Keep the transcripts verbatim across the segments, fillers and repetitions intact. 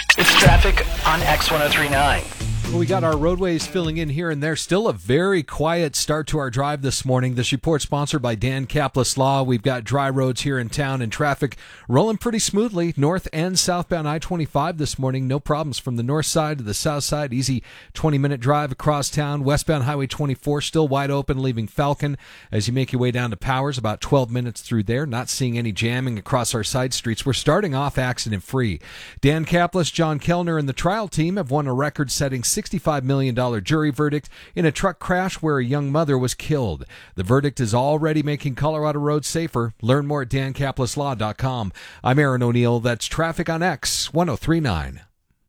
It's traffic on X ten thirty-nine. Well, we got our roadways filling in here and there. Still a very quiet start to our drive this morning. This report sponsored by Dan Kaplis Law. We've got dry roads here in town and traffic rolling pretty smoothly. North and southbound I twenty-five this morning. No problems from the north side to the south side. Easy twenty-minute drive across town. Westbound Highway twenty-four still wide open, leaving Falcon as you make your way down to Powers. About twelve minutes through there. Not seeing any jamming across our side streets. We're starting off accident-free. Dan Kaplis, John Kellner, and the trial team have won a record-setting sixty-five million dollars jury verdict in a truck crash where a young mother was killed. The verdict is already making Colorado roads safer. Learn more at dan kaplis law dot com. I'm Aaron O'Neill. That's traffic on X ten thirty-nine.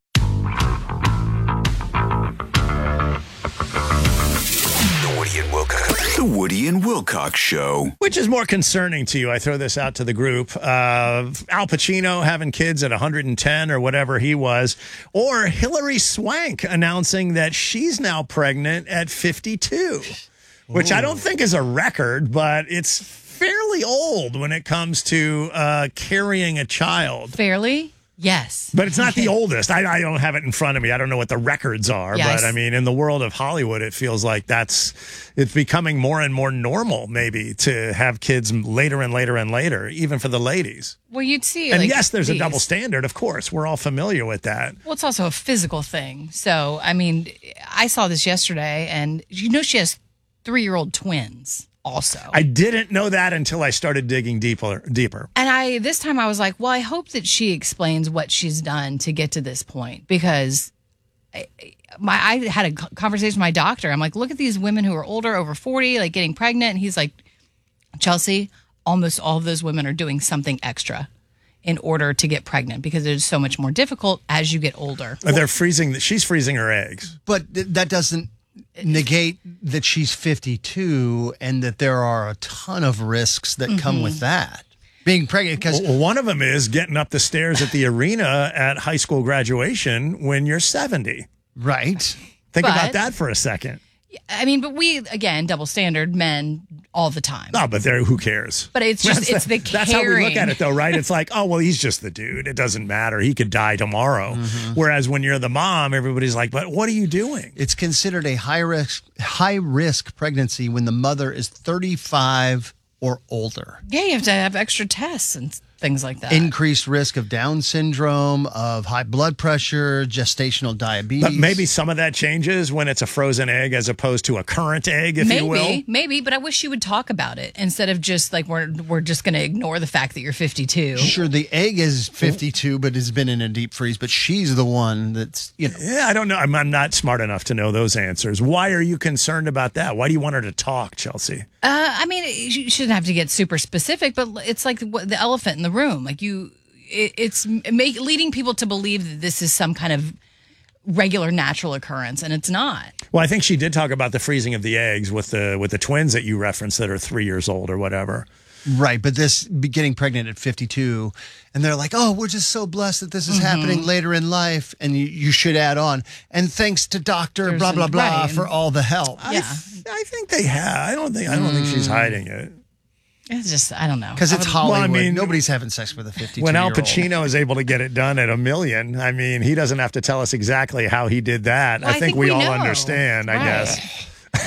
The Woody and Wilcox. The Woody and Wilcox Show. Which is more concerning to you? I throw this out to the group. Uh, Al Pacino having kids at one hundred ten or whatever he was, or Hilary Swank announcing that she's now pregnant at fifty-two, which I don't think is a record, but it's fairly old when it comes to uh, carrying a child. Fairly? Yes. But it's not the oldest. I, I don't have it in front of me. I don't know what the records are. Yes. But, I mean, in the world of Hollywood, it feels like that's it's becoming more and more normal, maybe, to have kids later and later and later, even for the ladies. Well, you'd see. And like, yes, there's these. a double standard, of course. We're all familiar with that. Well, it's also a physical thing. So, I mean, I saw this yesterday, and you know she has three-year-old twins. Also, I didn't know that until I started digging deeper. Deeper, and I this time I was like, well, I hope that she explains what she's done to get to this point, because I, my I had a conversation with my doctor. I'm like, look at these women who are older, over forty, like getting pregnant, and he's like, Chelsea, almost all of those women are doing something extra in order to get pregnant because it's so much more difficult as you get older. They're freezing. She's freezing her eggs, but th- that doesn't negate that she's fifty-two and that there are a ton of risks that mm-hmm. come with that. Being pregnant, because well, one of them is getting up the stairs at the arena at high school graduation when you're seventy. Right. Think but, about that for a second. I mean, but we, again, double standard, men all the time. No, but there, who cares? But it's just, that's it's the, the caring. That's how we look at it, though, right? It's like, oh, well, he's just the dude. It doesn't matter. He could die tomorrow. Mm-hmm. Whereas when you're the mom, everybody's like, but what are you doing? It's considered a high risk, high risk pregnancy when the mother is thirty-five or older. Yeah, you have to have extra tests and things like that. Increased risk of Down syndrome, of high blood pressure, gestational diabetes. But maybe some of that changes when it's a frozen egg as opposed to a current egg, if maybe, you will. Maybe, but I wish you would talk about it instead of just like we're we're just going to ignore the fact that you're fifty-two. Sure, the egg is fifty-two, but has been in a deep freeze. But she's the one that's, you know. Yeah, I don't know. I'm, I'm not smart enough to know those answers. Why are you concerned about that? Why do you want her to talk, Chelsea? Uh, I mean, you shouldn't have to get super specific, but it's like the elephant in the room. Like you, it, it's make, leading people to believe that this is some kind of regular natural occurrence, and it's not. Well, I think she did talk about the freezing of the eggs with the with the twins that you referenced that are three years old or whatever. Right, but this getting pregnant at fifty-two, and they're like, oh, we're just so blessed that this is mm-hmm. happening later in life, and you, you should add on, and thanks to Doctor There's blah, blah, an, blah right. for all the help. Yeah. I, th- I think they have. I don't think I don't mm. think she's hiding it. It's just, I don't know. Because it's Hollywood. Well, I mean, nobody's having sex with a fifty-two-year-old. When Al Pacino is able to get it done at a million, I mean, he doesn't have to tell us exactly how he did that. Well, I, think I think we, we all know. understand, right. I guess.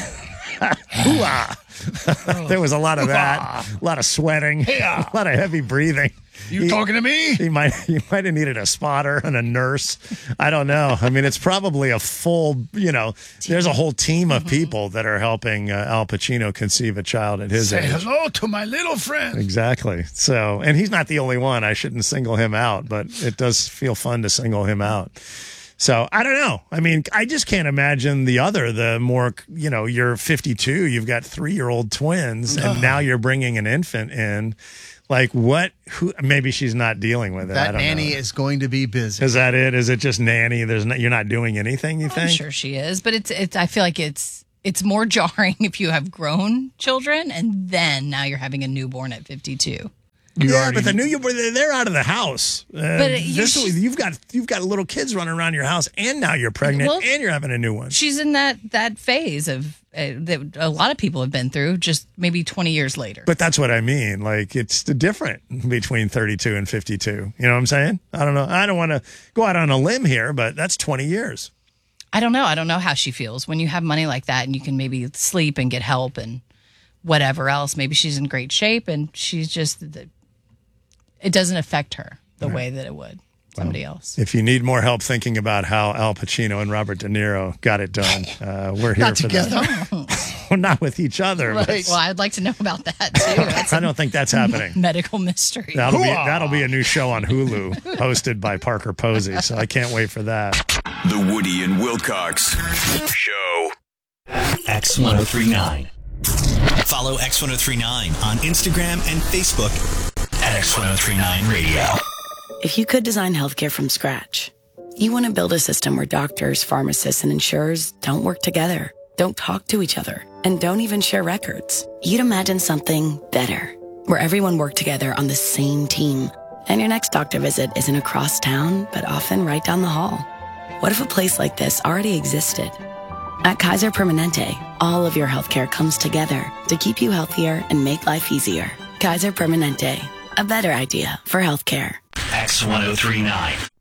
There was a lot of that, a lot of sweating, a lot of heavy breathing. You he, talking to me? He might he might have needed a spotter and a nurse. I don't know. I mean, it's probably a full, you know, there's a whole team of people that are helping uh, Al Pacino conceive a child at his Say age. hello to my little friend. Exactly. So, and he's not the only one. I shouldn't single him out, but it does feel fun to single him out. So I don't know. I mean, I just can't imagine the other, the more, you know, you're fifty-two, you've got three-year-old twins, and now you're bringing an infant in. Like what, who, maybe she's not dealing with it. That I don't nanny know. is going to be busy. Is that it? Is it just nanny? There's not, you're not doing anything, you think? I'm sure she is, but it's, it's, I feel like it's, it's more jarring if you have grown children and then now you're having a newborn at fifty-two. You yeah, but the new they're out of the house. Uh, but you this, sh- you've got you've got little kids running around your house, and now you're pregnant, well, and you're having a new one. She's in that that phase of uh, that a lot of people have been through, just maybe twenty years later. But that's what I mean. Like, it's different between thirty-two and fifty-two. You know what I'm saying? I don't know. I don't want to go out on a limb here, but that's twenty years. I don't know. I don't know how she feels when you have money like that and you can maybe sleep and get help and whatever else. Maybe she's in great shape and she's just, it doesn't affect her the right. way that it would somebody well, else. If you need more help thinking about how Al Pacino and Robert De Niro got it done, uh, we're here Not for together. that. Well, not with each other. Right. But Well, I'd like to know about that too. That's I don't think that's happening. medical mystery. That'll be that'll be a new show on Hulu, hosted by Parker Posey. So I can't wait for that. The Woody and Wilcox Show. X ten thirty-nine. Follow X ten thirty-nine on Instagram and Facebook at X ten thirty-nine Radio. If you could design healthcare from scratch, you want to build a system where doctors, pharmacists, and insurers don't work together, don't talk to each other, and don't even share records. You'd imagine something better, where everyone worked together on the same team, and your next doctor visit isn't across town, but often right down the hall. What if a place like this already existed? At Kaiser Permanente, all of your healthcare comes together to keep you healthier and make life easier. Kaiser Permanente, a better idea for healthcare. X ten thirty-nine.